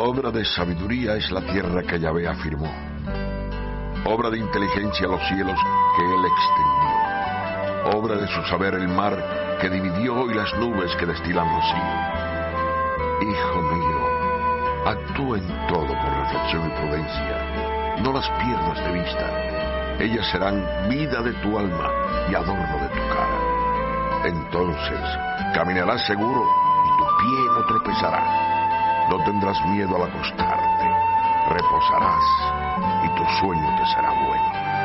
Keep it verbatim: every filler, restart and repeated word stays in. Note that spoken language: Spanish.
Obra de sabiduría es la tierra que Yahvé afirmó. Obra de inteligencia los cielos que él extendió. Obra de su saber el mar que dividió y las nubes que destilan rocío. Hijo mío, actúa en todo con reflexión y prudencia. No las pierdas de vista. Ellas serán vida de tu alma y adorno de tu cara. Entonces caminarás seguro y tu pie no tropezará. No tendrás miedo al acostarte, reposarás y tu sueño te será bueno.